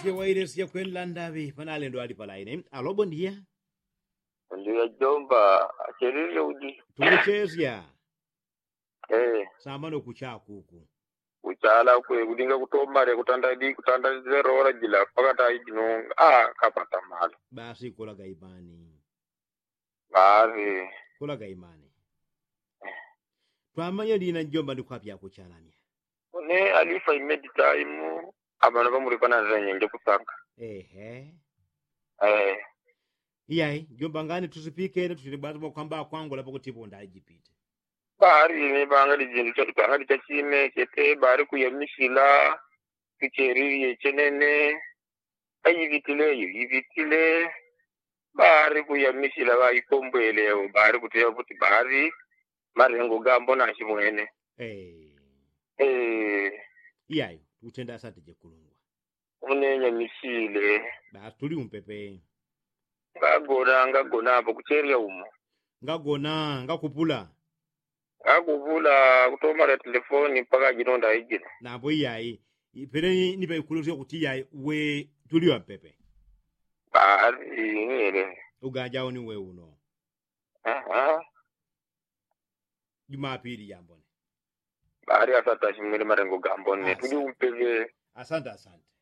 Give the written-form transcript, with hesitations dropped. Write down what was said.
wairesi ya kwenda ndavi panale ndo ali palaine. Alo, bom dia. Ndio jomba acherire udi. Tukuchezya. Samano kuchaku huku. Uchala kwe kudinga kutomare kutanda zero ora jila pakata ijino kapata mali. Basi kulaga imani. Basi kulaga imani. Twamanya lina njomba ndikwapya kuchalanya. One alifa imedi time abana bamurikana zenye nje kusaka. Iyai, njomba ngani tusipike na tutibazwa kwamba kwangu lapo kutipo ndajipite. Bari ni banga lijindu chakutanga lichachime kete bari kuyamishila kicheri yechenene ayivitile bari kuyamishila bayikombwelewo bari kutya kuti bari marengo gambo na chimwene. Iyai, utenda asante je kulungwa. Unenya mishile. Tuli umpepe. Ngagona apo kucheria umo. Ngakupula kutomara telefoni mpaka jinonda ijina. Nabo iyai, ipere nipe kuluzia kuti iyai we tuli umpepe. Bari ngere. Ugajao ni we uno. Jumapili jambone. Bari asata shimwele marengo gambone. Tuli umpepe. Asante.